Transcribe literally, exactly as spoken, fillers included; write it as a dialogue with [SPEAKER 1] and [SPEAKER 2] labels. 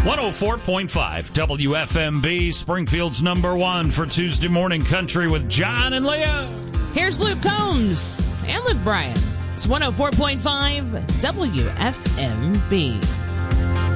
[SPEAKER 1] one oh four point five W F M B, Springfield's number one for Tuesday Morning Country with John and Leah.
[SPEAKER 2] Here's Luke Combs and Luke Bryan. It's one oh four point five W F M B.